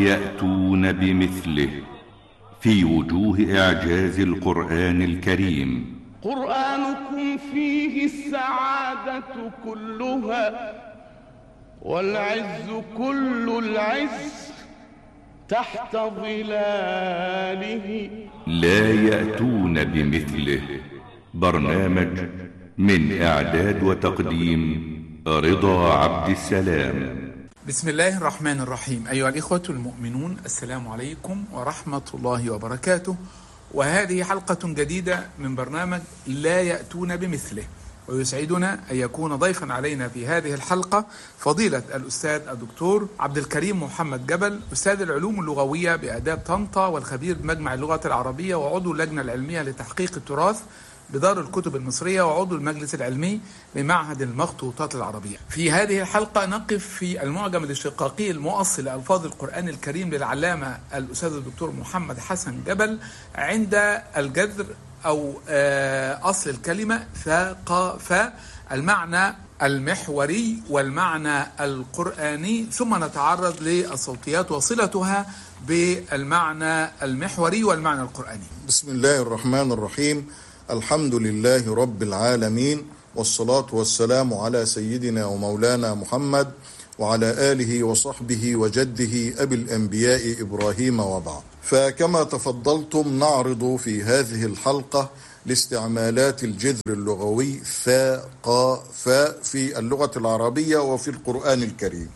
يأتون بمثله في وجوه إعجاز القرآن الكريم. قرآنكم فيه السعادة كلها والعز كل العز تحت ظلاله. لا يأتون بمثله. برنامج من إعداد وتقديم رضا عبد السلام. بسم الله الرحمن الرحيم. أيها الإخوة المؤمنون، السلام عليكم ورحمة الله وبركاته. وهذه حلقة جديدة من برنامج لا يأتون بمثله، ويسعدنا أن يكون ضيفا علينا في هذه الحلقة فضيلة الأستاذ الدكتور عبد الكريم محمد جبل، أستاذ العلوم اللغوية بآداب طنطا والخبير بمجمع اللغة العربية وعضو اللجنة العلمية لتحقيق التراث بدار الكتب المصرية وعضو المجلس العلمي لمعهد المخطوطات العربية. في هذه الحلقة نقف في المعجم الاشتقاقي المؤصل لألفاظ القرآن الكريم للعلامة الأستاذ الدكتور محمد حسن جبل عند الجذر أو أصل الكلمة ثقافة، المعنى المحوري والمعنى القرآني، ثم نتعرض للصوتيات وصلتها بالمعنى المحوري والمعنى القرآني. بسم الله الرحمن الرحيم. الحمد لله رب العالمين، والصلاة والسلام على سيدنا ومولانا محمد وعلى آله وصحبه وجده أبي الأنبياء إبراهيم وبعد. فكما تفضلتم نعرض في هذه الحلقة لاستعمالات الجذر اللغوي ثقافة في اللغة العربية وفي القرآن الكريم.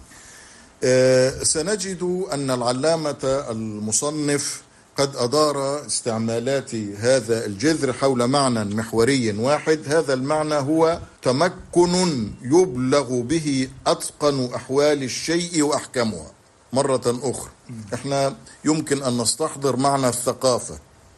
سنجد أن العلامة المصنف قد أدار استعمالات هذا الجذر حول معنى محوري واحد. هذا المعنى هو تمكن يبلغ به أتقن أحوال الشيء وأحكامها. مرة أخرى احنا يمكن أن نستحضر معنى الثقافة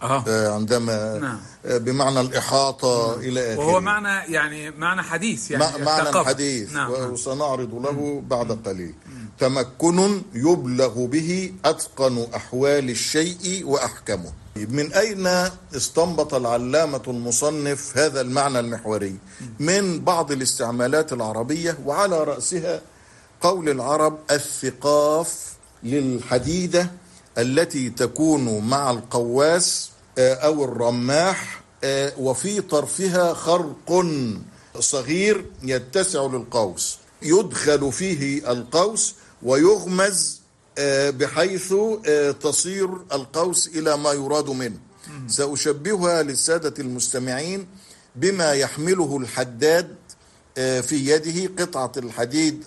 عندما بمعنى الإحاطة إلى آخره، وهو معنى يعني معنى حديث، يعني معنى الحديث، وسنعرض له بعد قليل. تمكن يبلغ به أتقن أحوال الشيء وأحكمه. من أين استنبط العلامة المصنف هذا المعنى المحوري؟ من بعض الاستعمالات العربية، وعلى رأسها قول العرب الثقاف للحديدة التي تكون مع القواس أو الرماح، وفي طرفها خرق صغير يتسع للقوس، يدخل فيه القوس ويغمز بحيث تصير القوس إلى ما يراد منه. سأشبهها للسادة المستمعين بما يحمله الحداد في يده، قطعة الحديد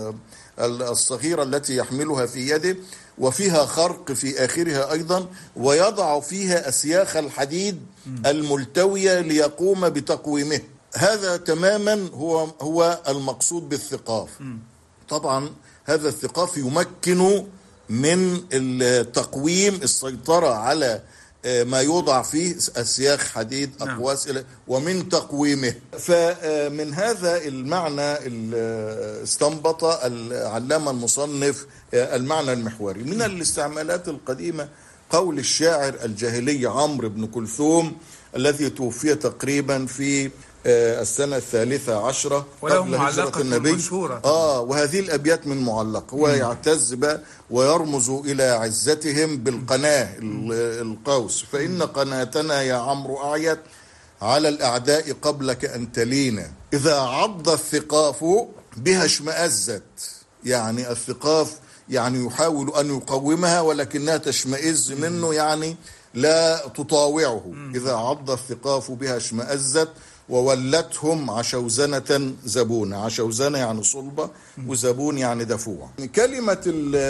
الصغيرة التي يحملها في يده وفيها خرق في آخرها أيضا، ويضع فيها أسياخ الحديد الملتوية ليقوم بتقويمه. هذا تماما هو المقصود بالثقاف. طبعا هذا الثقاف يمكن من التقويم، السيطرة على ما يوضع فيه أسياخ حديد أقواس ومن تقويمه. فمن هذا المعنى استنبط العلامة المصنف المعنى المحوري. من الاستعمالات القديمة قول الشاعر الجاهلي عمرو بن كلثوم الذي توفي تقريبا في السنة 13 قبل هجرة النبي. وهذه الأبيات من معلق. هو يعتز ويرمز إلى عزتهم بالقناة القوس. فإن قناتنا يا عمرو أعيت على الأعداء قبلك أن تلينا، إذا عض الثقاف بها اشمأزت. يعني الثقاف يعني يحاول أن يقومها ولكنها تشمئز منه، يعني لا تطاوعه. إذا عض الثقاف بها اشمأزت وولتهم عشوزنة زبونة. عشوزنة يعني صلبة، وزبون يعني دفوع. كلمة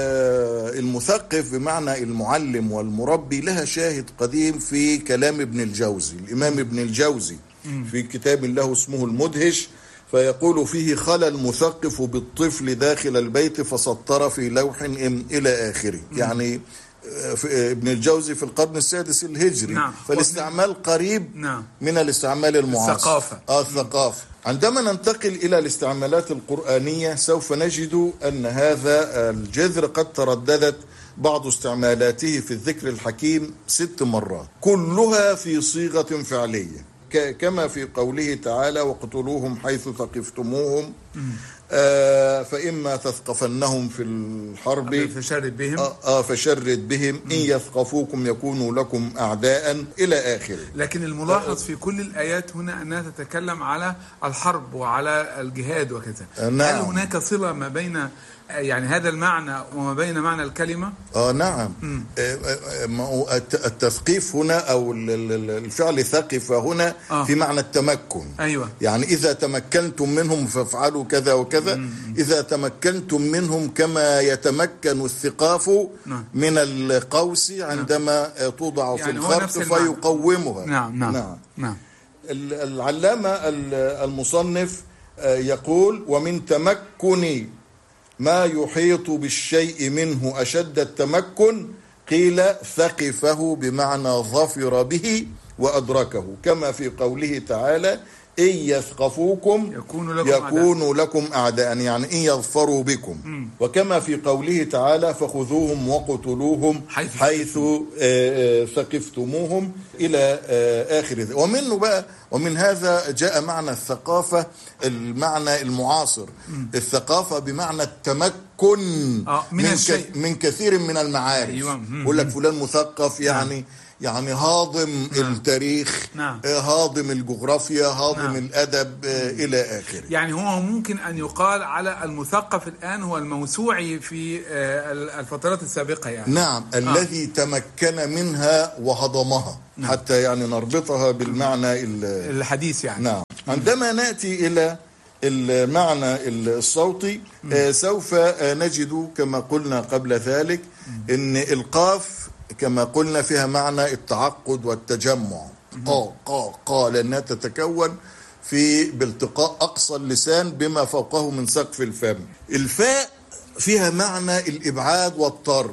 المثقف بمعنى المعلم والمربي لها شاهد قديم في كلام ابن الجوزي. الإمام ابن الجوزي في كتاب له اسمه المدهش، فيقول فيه: خلى المثقف بالطفل داخل البيت فسطر في لوح إلى آخره. يعني ابن الجوزي في القرن السادس الهجري. فالاستعمال قريب من الاستعمال المعاصر. الثقافة. عندما ننتقل إلى الاستعمالات القرآنية سوف نجد أن هذا الجذر قد ترددت بعض استعمالاته في الذكر الحكيم 6 مرات، كلها في صيغة فعلية، كما في قوله تعالى: وقتلوهم حيث ثقفتموهم فإما تثقفنهم في الحرب فشرد بهم إن يثقفوكم يكونوا لكم أعداء إلى آخره. لكن الملاحظ في كل الآيات هنا أنها تتكلم على الحرب وعلى الجهاد وكذا. نعم. هل هناك صلة ما بين يعني هذا المعنى وما بين معنى الكلمة؟ نعم. التثقيف هنا أو الفعل ثقف هنا في معنى التمكن. أيوة. يعني إذا تمكنتم منهم فافعلوا كذا وكذا. إذا تمكنتم منهم كما يتمكن الثقاف من القوس عندما توضع في الخرط فيقومها. نعم. العلامة المصنف يقول: ومن تمكن ما يحيط بالشيء منه أشد التمكن، قيل ثقفه بمعنى ظفر به وأدركه، كما في قوله تعالى: إن يثقفوكم يكونوا لكم أعداء، يعني إن يظفروا بكم. وكما في قوله تعالى: فخذوهم وقتلوهم حيث ثقفتموهم إلى آخر ذلك. ومن هذا جاء معنى الثقافة، المعنى المعاصر. الثقافة بمعنى التمكن من كثير من المعارف. يقول لك فلان مثقف، يعني هاضم التاريخ، هاضم الجغرافيا، هاضم الأدب إلى آخره. يعني هو ممكن أن يقال على المثقف الآن هو الموسوعي في الفترات السابقة يعني. نعم. الذي تمكن منها وهضمها. حتى يعني نربطها بالمعنى الحديث يعني. نعم. عندما نأتي إلى المعنى الصوتي سوف نجد كما قلنا قبل ذلك أن القاف كما قلنا فيها معنى التعقد والتجمع. لأنها تتكون بالتقاء أقصى اللسان بما فوقه من سقف الفم. الفاء فيها معنى الإبعاد والطرد.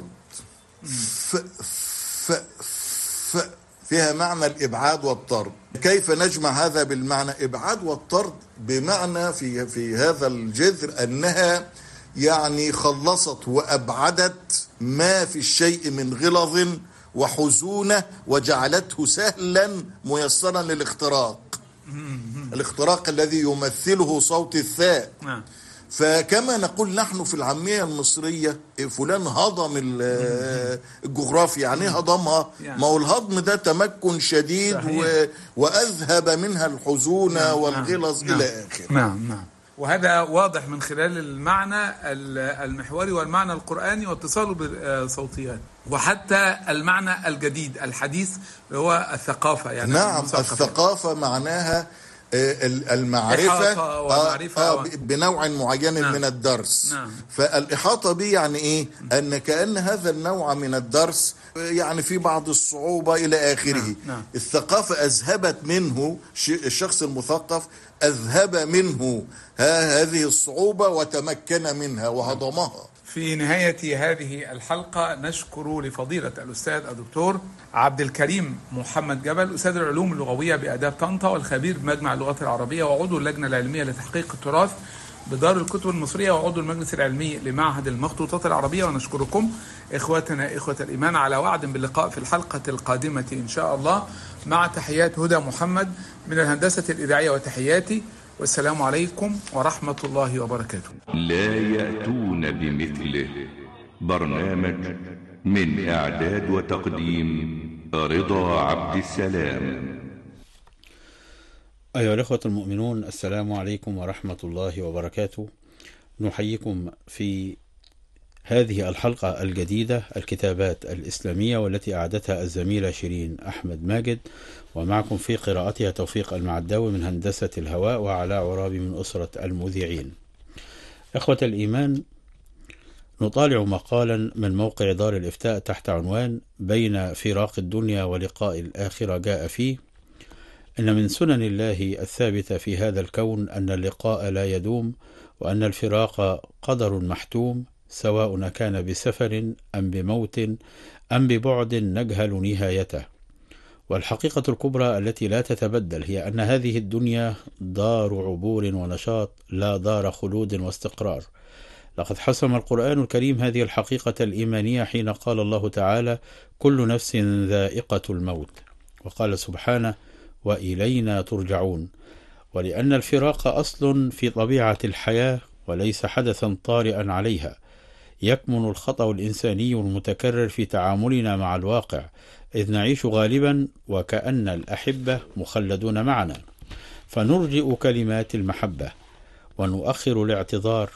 فيها معنى الإبعاد والطرد. كيف نجمع هذا بالمعنى إبعاد والطرد؟ بمعنى في هذا الجذر أنها يعني خلصت وأبعدت ما في الشيء من غلظ وحزونة وجعلته سهلا ميسرا للاختراق. الاختراق الذي يمثله صوت الثاء. فكما نقول نحن في العامية المصرية فلان هضم الجغرافيا، يعني هضمها. ما هو الهضم ده تمكن شديد وأذهب منها الحزونة والغلظ إلى آخره. نعم. وهذا واضح من خلال المعنى المحوري والمعنى القرآني واتصاله بالصوتيات، وحتى المعنى الجديد الحديث هو الثقافة يعني. نعم. الثقافة معناها المعرفة بنوع معين من الدرس. فالإحاطة به يعني إيه؟ أن كأن هذا النوع من الدرس يعني في بعض الصعوبة إلى آخره. الثقافة أذهبت منه، الشخص المثقف أذهب منه هذه الصعوبة وتمكن منها وهضمها. في نهاية هذه الحلقة نشكر لفضيلة الأستاذ الدكتور عبد الكريم محمد جبل، أستاذ العلوم اللغوية بآداب طنطا والخبير بمجمع اللغات العربية وعضو اللجنة العلمية لتحقيق التراث بدار الكتب المصرية وعضو المجلس العلمي لمعهد المخطوطات العربية. ونشكركم إخوتنا إخوة الإيمان على وعد باللقاء في الحلقة القادمة إن شاء الله، مع تحيات هدى محمد من الهندسة الإذاعية وتحياتي، والسلام عليكم ورحمة الله وبركاته. لا يأتون بمثله. برنامج من إعداد وتقديم رضا عبد السلام. أيها الأخوة المؤمنون، السلام عليكم ورحمة الله وبركاته. نحييكم في هذه الحلقة الجديدة، الكتابات الإسلامية، والتي أعدتها الزميلة شيرين أحمد ماجد، ومعكم في قراءتها توفيق المعداوي من هندسة الهواء وعلاء عرابي من أسرة المذيعين. إخوة الإيمان، نطالع مقالا من موقع دار الإفتاء تحت عنوان بين فراق الدنيا ولقاء الآخرة، جاء فيه: إن من سنن الله الثابتة في هذا الكون أن اللقاء لا يدوم، وأن الفراق قدر محتوم، سواء كان بسفر أم بموت أم ببعد نجهل نهايته. والحقيقة الكبرى التي لا تتبدل هي أن هذه الدنيا دار عبور ونشاط، لا دار خلود واستقرار. لقد حسم القرآن الكريم هذه الحقيقة الإيمانية حين قال الله تعالى: كل نفس ذائقة الموت، وقال سبحانه: وإلينا ترجعون. ولأن الفراق أصل في طبيعة الحياة، وليس حدثا طارئا عليها. يكمن الخطأ الإنساني المتكرر في تعاملنا مع الواقع، إذ نعيش غالبا وكأن الأحبة مخلدون معنا، فنرجئ كلمات المحبة ونؤخر الاعتذار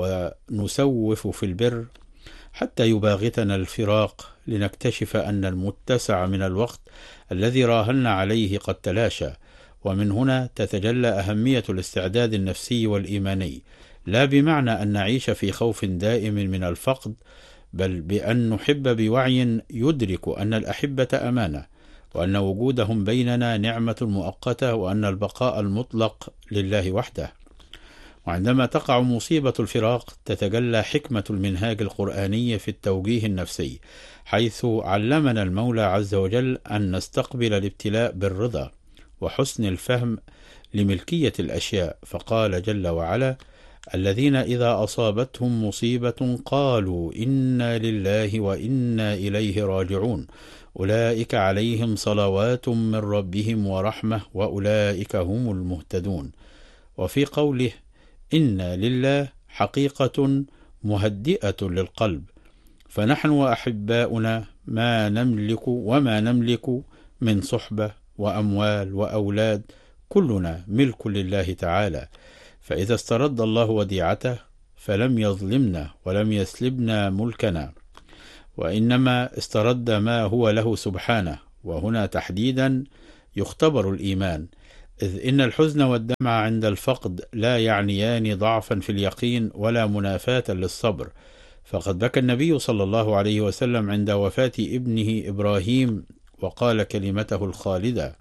ونسوف في البر حتى يباغتنا الفراق، لنكتشف أن المتسع من الوقت الذي راهنا عليه قد تلاشى. ومن هنا تتجلى أهمية الاستعداد النفسي والإيماني، لا بمعنى أن نعيش في خوف دائم من الفقد، بل بأن نحب بوعي يدرك أن الأحبة أمانة، وأن وجودهم بيننا نعمة مؤقتة، وأن البقاء المطلق لله وحده. وعندما تقع مصيبة الفراق تتجلى حكمة المنهاج القرآني في التوجيه النفسي، حيث علمنا المولى عز وجل أن نستقبل الابتلاء بالرضا وحسن الفهم لملكية الأشياء، فقال جل وعلا: الذين إذا أصابتهم مصيبة قالوا إنا لله وإنا إليه راجعون أولئك عليهم صلوات من ربهم ورحمة وأولئك هم المهتدون. وفي قوله إنا لله حقيقة مهدئة للقلب، فنحن وأحباؤنا ما نملك من صحبة وأموال وأولاد كلنا ملك لله تعالى، فإذا استرد الله وديعته فلم يظلمنا ولم يسلبنا ملكنا، وإنما استرد ما هو له سبحانه. وهنا تحديدا يختبر الإيمان، إذ إن الحزن والدمع عند الفقد لا يعنيان ضعفا في اليقين ولا منافاة للصبر، فقد بكى النبي صلى الله عليه وسلم عند وفاة ابنه إبراهيم وقال كلمته الخالدة: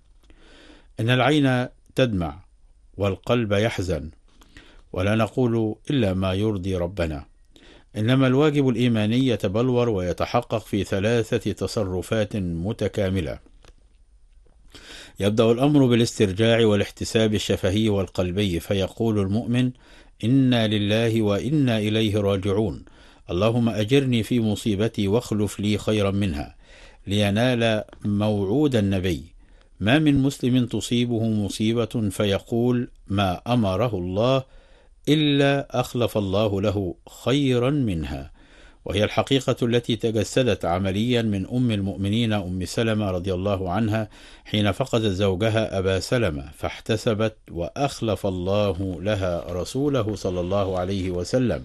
إن العين تدمع والقلب يحزن، ولا نقول إلا ما يرضي ربنا. إنما الواجب الإيماني يتبلور ويتحقق في 3 تصرفات متكاملة. يبدأ الأمر بالاسترجاع والاحتساب الشفهي والقلبي، فيقول المؤمن: إنا لله وإنا إليه راجعون، اللهم أجرني في مصيبتي واخلف لي خيرا منها، لينال موعود النبي: ما من مسلم تصيبه مصيبة فيقول ما أمره الله إلا أخلف الله له خيرا منها. وهي الحقيقة التي تجسدت عمليا من أم المؤمنين أم سلمة رضي الله عنها حين فقدت زوجها أبا سلمة، فاحتسبت وأخلف الله لها رسوله صلى الله عليه وسلم.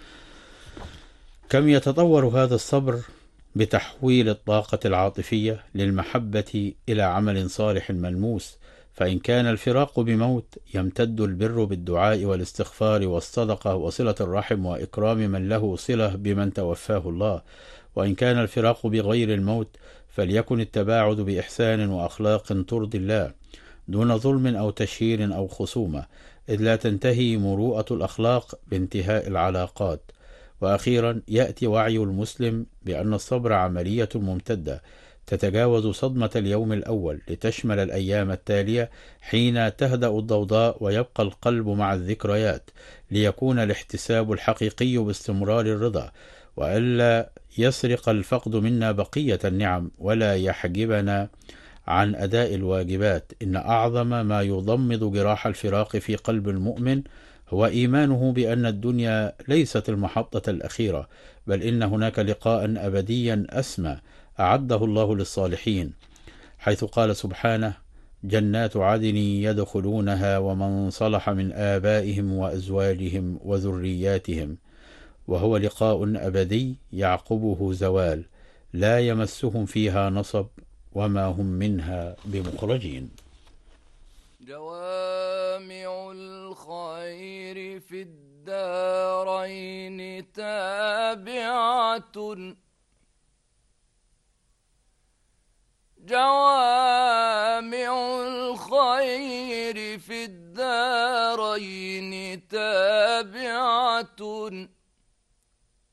كم يتطور هذا الصبر بتحويل الطاقة العاطفية للمحبة إلى عمل صالح ملموس، فإن كان الفراق بموت يمتد البر بالدعاء والاستغفار والصدقة وصلة الرحم وإكرام من له صلة بمن توفاه الله، وإن كان الفراق بغير الموت فليكن التباعد بإحسان وأخلاق ترضي الله دون ظلم أو تشهير أو خصومة، إذ لا تنتهي مروءة الأخلاق بانتهاء العلاقات. وأخيرا يأتي وعي المسلم بأن الصبر عملية ممتدة تتجاوز صدمة اليوم الأول لتشمل الأيام التالية، حين تهدأ الضوضاء ويبقى القلب مع الذكريات، ليكون الاحتساب الحقيقي باستمرار الرضا، وألا يسرق الفقد منا بقية النعم ولا يحجبنا عن أداء الواجبات. إن أعظم ما يضمد جراح الفراق في قلب المؤمن هو إيمانه بأن الدنيا ليست المحطة الأخيرة، بل إن هناك لقاء أبديا أسمى أعده الله للصالحين، حيث قال سبحانه: جنات عدن يدخلونها ومن صلح من آبائهم وأزواجهم وذرياتهم، وهو لقاء أبدي يعقبه زوال لا يمسهم فيها نصب وما هم منها بمخرجين. جوامع الخير في الدارين تابعة، جوامع الخير في الدارين تابعة